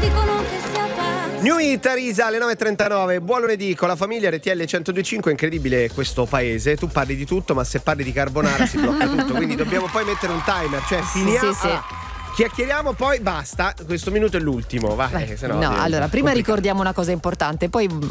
dicono che sia pazzo. New Hit Arisa alle 9.39. Buon lunedì con la famiglia RTL 102.5. Incredibile questo paese. Tu parli di tutto, ma se parli di carbonara si blocca tutto. Quindi dobbiamo poi mettere un timer. Cioè finiamo. Sì. Chiacchieriamo, poi basta. Questo minuto è l'ultimo. Vai, No, allora, prima ricordiamo una cosa importante, poi